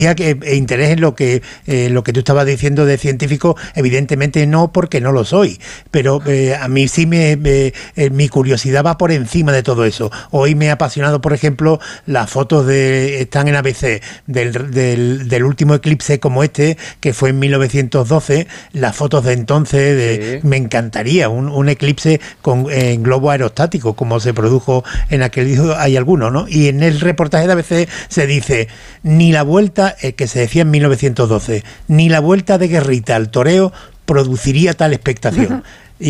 interés en lo que tú estabas diciendo de científico, evidentemente no, porque no lo soy, pero a mí sí mi curiosidad va por encima de todo eso. Hoy me ha apasionado, por ejemplo, las fotos están en ABC del último eclipse como este, que fue en 1912, las fotos de entonces, me encantaría un eclipse en globo aerostático, como se produjo en aquel día, hay algunos, ¿no? Y en el reportaje de ABC se dice, ni la vuelta, que se decía en 1912, ni la vuelta de Guerrita al toreo produciría tal expectación.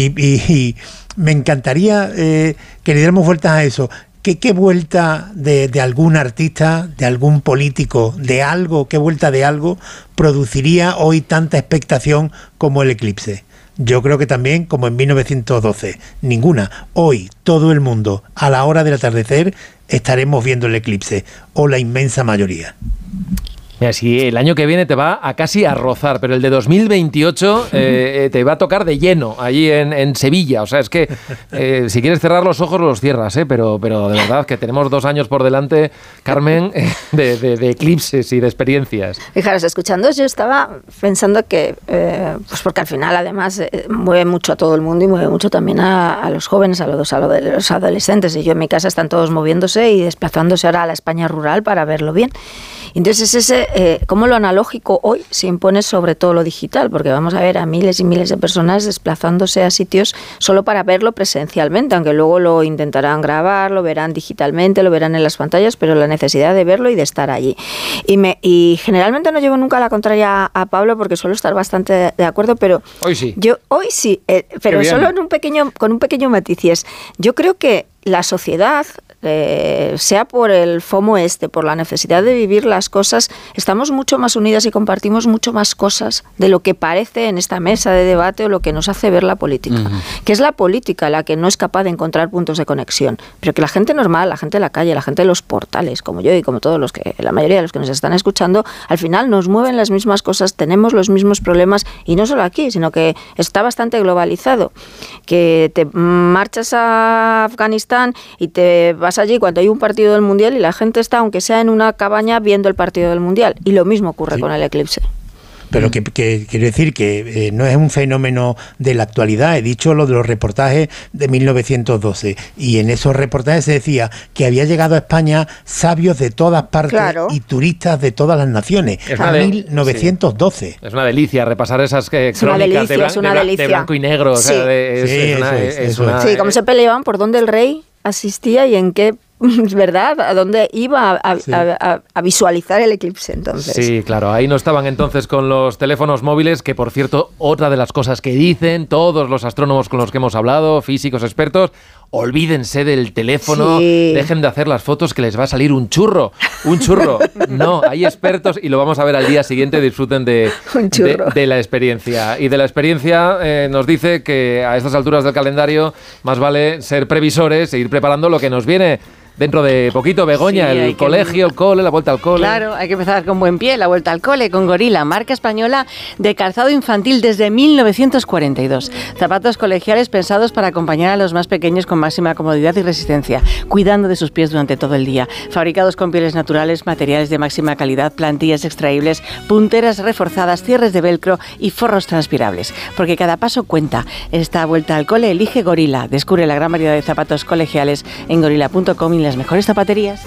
Y me encantaría que le diéramos vueltas a eso. ¿Qué vuelta de algún artista, de algún político, de algo, qué vuelta de algo produciría hoy tanta expectación como el eclipse? Yo creo que también, como en 1912, ninguna. Hoy, todo el mundo, a la hora del atardecer, estaremos viendo el eclipse, o la inmensa mayoría. Mira, si el año que viene te va a casi a rozar, pero el de 2028 te va a tocar de lleno allí en Sevilla. O sea, es que si quieres cerrar los ojos los cierras, pero de verdad que tenemos 2 años por delante, Carmen, de eclipses y de experiencias. Fijaros, escuchando, yo estaba pensando que, pues porque al final además mueve mucho a todo el mundo y mueve mucho también a los jóvenes, a los adolescentes. Y yo en mi casa están todos moviéndose y desplazándose ahora a la España rural para verlo bien. Entonces cómo lo analógico hoy se impone sobre todo lo digital, porque vamos a ver a miles y miles de personas desplazándose a sitios solo para verlo presencialmente, aunque luego lo intentarán grabar, lo verán digitalmente, lo verán en las pantallas, pero la necesidad de verlo y de estar allí. Y generalmente no llevo nunca la contraria a Pablo porque suelo estar bastante de acuerdo, pero hoy sí. Hoy sí, pero solo con un pequeño matiz. Yo creo que la sociedad, sea por el FOMO por la necesidad de vivir las cosas, estamos mucho más unidas y compartimos mucho más cosas de lo que parece en esta mesa de debate o lo que nos hace ver la política. Que es la política la que no es capaz de encontrar puntos de conexión, pero que la gente normal, la gente de la calle, la gente de los portales, como yo y como todos la mayoría de los que nos están escuchando, al final nos mueven las mismas cosas, tenemos los mismos problemas, y no solo aquí, sino que está bastante globalizado. Que te marchas a Afganistán y te vas allí cuando hay un partido del Mundial y la gente está, aunque sea en una cabaña, viendo el partido del Mundial. Y lo mismo ocurre con el eclipse. Pero que quiero decir que no es un fenómeno de la actualidad. He dicho lo de los reportajes de 1912. Y en esos reportajes se decía que había llegado a España sabios de todas partes, claro, y turistas de todas las naciones. A 1912. Sí. Es una delicia repasar esas crónicas de blanco y negro. Sí, o sea, sí, cómo se peleaban por dónde el rey asistía y en qué, ¿verdad? ¿A dónde iba a visualizar el eclipse entonces? Sí, claro. Ahí no estaban entonces con los teléfonos móviles, que por cierto, otra de las cosas que dicen todos los astrónomos con los que hemos hablado, físicos, expertos, olvídense del teléfono, dejen de hacer las fotos que les va a salir un churro. No, hay expertos y lo vamos a ver al día siguiente, disfruten de la experiencia. Y de la experiencia nos dice que a estas alturas del calendario más vale ser previsores e ir preparando lo que nos viene dentro de poquito. Begoña, el colegio, el cole, la vuelta al cole. Claro, hay que empezar con buen pie, la vuelta al cole, con Gorila, marca española de calzado infantil desde 1942. Zapatos colegiales pensados para acompañar a los más pequeños con máxima comodidad y resistencia, cuidando de sus pies durante todo el día. Fabricados con pieles naturales, materiales de máxima calidad, plantillas extraíbles, punteras reforzadas, cierres de velcro y forros transpirables. Porque cada paso cuenta. Esta vuelta al cole elige Gorila. Descubre la gran variedad de zapatos colegiales en gorila.com y las mejores zapaterías.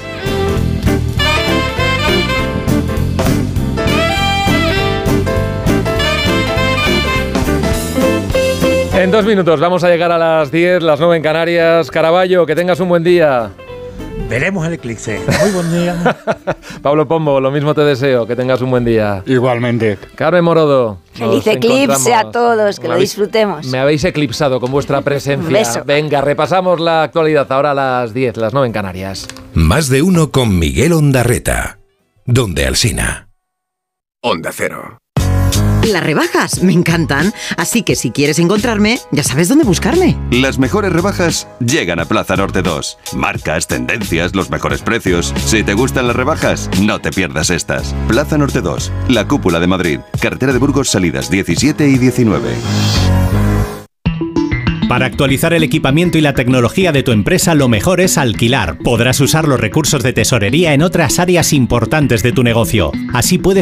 En 2 minutos vamos a llegar a las 10, las 9 en Canarias. Caraballo, que tengas un buen día. Veremos el eclipse. Muy buen día. Pablo Pombo, lo mismo te deseo, que tengas un buen día. Igualmente. Carmen Morodo. Feliz eclipse a todos, que lo disfrutemos. Me habéis eclipsado con vuestra presencia. Un beso. Venga, repasamos la actualidad ahora a las 10, las 9 en Canarias. Más de uno con Miguel Ondarreta. Donde Alsina. Onda Cero. Las rebajas me encantan, así que si quieres encontrarme, ya sabes dónde buscarme. Las mejores rebajas llegan a Plaza Norte 2. Marcas, tendencias, los mejores precios. Si te gustan las rebajas, no te pierdas estas. Plaza Norte 2, la cúpula de Madrid. Carretera de Burgos, salidas 17 y 19. Para actualizar el equipamiento y la tecnología de tu empresa, lo mejor es alquilar. Podrás usar los recursos de tesorería en otras áreas importantes de tu negocio. Así puedes